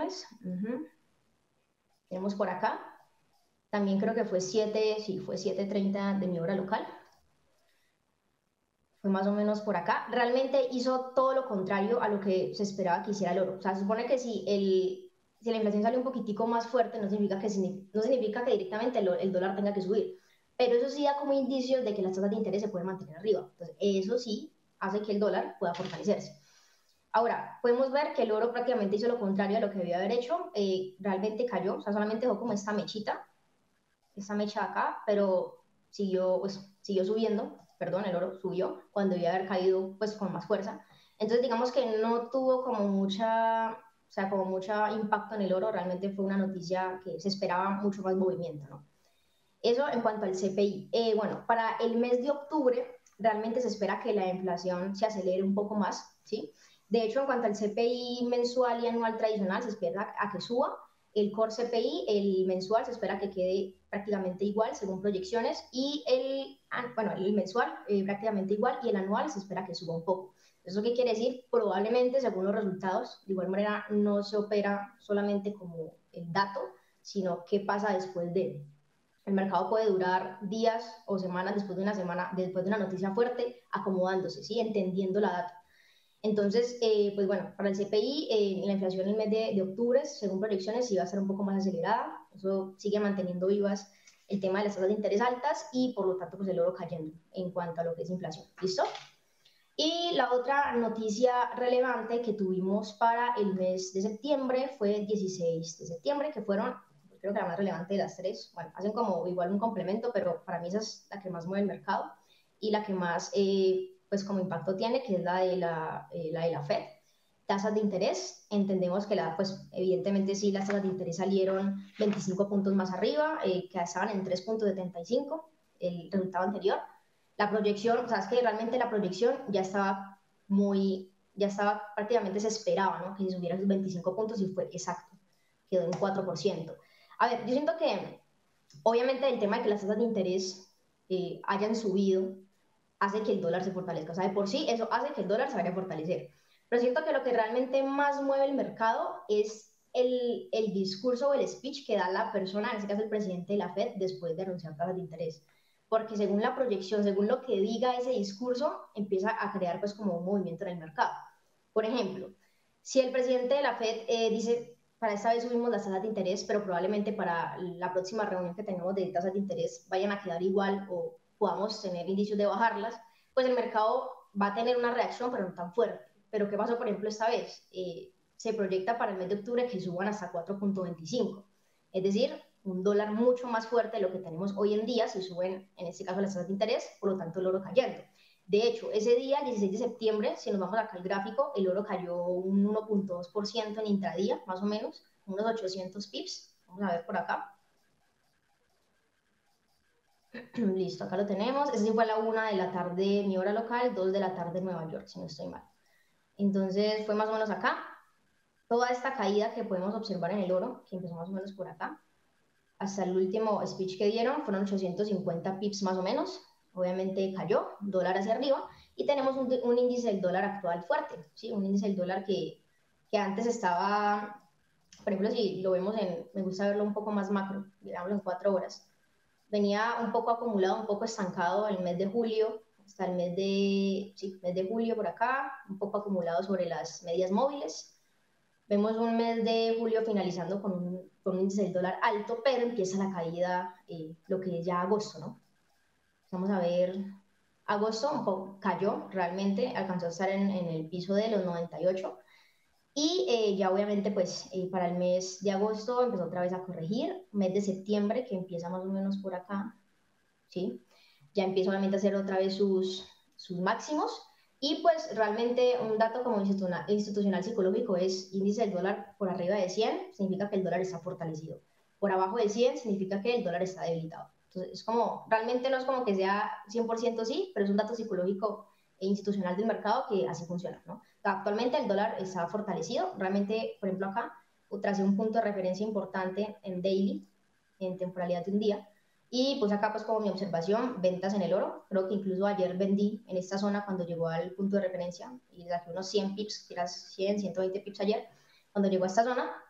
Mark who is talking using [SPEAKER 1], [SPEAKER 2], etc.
[SPEAKER 1] viernes. Tenemos por acá. También creo que fue 7:30 de mi hora local. Fue más o menos por acá. Realmente hizo todo lo contrario a lo que se esperaba que hiciera el oro. O sea, se supone que si la inflación sale un poquitico más fuerte, no significa que directamente el dólar tenga que subir. Pero eso sí da como indicios de que las tasas de interés se pueden mantener arriba. Entonces, eso sí hace que el dólar pueda fortalecerse. Ahora, podemos ver que el oro prácticamente hizo lo contrario a lo que debía haber hecho. Realmente cayó, o sea, solamente dejó como esta mechita, esta mecha de acá, pero siguió subiendo, perdón, el oro subió cuando debía haber caído pues con más fuerza. Entonces digamos que no tuvo como mucha impacto en el oro, realmente fue una noticia que se esperaba mucho más movimiento, ¿no? Eso en cuanto al CPI. Bueno, para el mes de octubre realmente se espera que la inflación se acelere un poco más, ¿sí? De hecho, en cuanto al CPI mensual y anual tradicional, se espera a que suba. El core CPI, el mensual, se espera que quede prácticamente igual según proyecciones y el mensual prácticamente igual y el anual se espera que suba un poco. ¿Eso qué quiere decir? Probablemente, según los resultados, de igual manera no se opera solamente como el dato, sino qué pasa después de él. El mercado puede durar días o semanas después de una noticia fuerte, acomodándose, ¿sí? Entendiendo la data. Entonces, pues bueno, para el CPI, la inflación en el mes de octubre, según proyecciones, sí va a ser un poco más acelerada. Eso sigue manteniendo vivas el tema de las tasas de interés altas y, por lo tanto, pues el oro cayendo en cuanto a lo que es inflación. ¿Listo? Y la otra noticia relevante que tuvimos para el mes de septiembre fue el 16 de septiembre, que fueron, creo que la más relevante de las tres. Bueno, hacen como igual un complemento, pero para mí esa es la que más mueve el mercado y la que más pues como impacto tiene, que es la de la Fed. Tasas de interés, entendemos que pues evidentemente sí, las tasas de interés salieron 25 puntos más arriba, que estaban en 3,75, el resultado anterior. La proyección, o sea, es que realmente la proyección ya estaba prácticamente se esperaba, ¿no? Que se subiera esos 25 puntos y fue exacto, quedó en 4%. A ver, yo siento que obviamente el tema de que las tasas de interés hayan subido hace que el dólar se fortalezca. O sea, de por sí eso hace que el dólar se vaya a fortalecer. Pero siento que lo que realmente más mueve el mercado es el discurso o el speech que da la persona, en este caso el presidente de la Fed, después de anunciar tasas de interés. Porque según la proyección, según lo que diga ese discurso, empieza a crear pues como un movimiento en el mercado. Por ejemplo, si el presidente de la Fed dice, para esta vez subimos las tasas de interés, pero probablemente para la próxima reunión que tengamos de tasas de interés vayan a quedar igual o podamos tener indicios de bajarlas, pues el mercado va a tener una reacción, pero no tan fuerte. Pero ¿qué pasó, por ejemplo, esta vez? Se proyecta para el mes de octubre que suban hasta 4,25. Es decir, un dólar mucho más fuerte de lo que tenemos hoy en día si suben, en este caso, las tasas de interés, por lo tanto el oro cayendo. De hecho, ese día, el 16 de septiembre, si nos vamos acá al gráfico, el oro cayó un 1,2% en intradía, más o menos, unos 800 pips. Vamos a ver por acá. Listo, acá lo tenemos. Ese sí fue a la 1 de la tarde, mi hora local, 2 de la tarde en Nueva York, si no estoy mal. Entonces, fue más o menos acá. Toda esta caída que podemos observar en el oro, que empezó más o menos por acá, hasta el último speech que dieron, fueron 850 pips más o menos. Obviamente cayó, dólar hacia arriba, y tenemos un índice del dólar actual fuerte, ¿sí? Un índice del dólar que antes estaba, por ejemplo, si lo vemos me gusta verlo un poco más macro, digámoslo en 4 horas, venía un poco acumulado, un poco estancado el mes de julio, hasta el mes de julio por acá, un poco acumulado sobre las medias móviles. Vemos un mes de julio finalizando con un índice del dólar alto, pero empieza la caída, lo que es ya agosto, ¿no? Vamos a ver, agosto un poco cayó realmente, alcanzó a estar en el piso de los 98 y ya obviamente pues para el mes de agosto empezó otra vez a corregir, mes de septiembre que empieza más o menos por acá, ¿sí? Ya empieza obviamente a hacer otra vez sus máximos y pues realmente un dato como institucional psicológico es índice del dólar por arriba de 100, significa que el dólar está fortalecido. Por abajo de 100 significa que el dólar está debilitado. Entonces es como, realmente no es como que sea 100% sí, pero es un dato psicológico e institucional del mercado que así funciona, ¿no? Actualmente el dólar está fortalecido, realmente, por ejemplo acá, tras un punto de referencia importante en daily, en temporalidad de un día, y pues acá pues como mi observación, ventas en el oro, creo que incluso ayer vendí en esta zona cuando llegó al punto de referencia y le saqué unos 100 pips, que eran 100, 120 pips ayer, cuando llegó a esta zona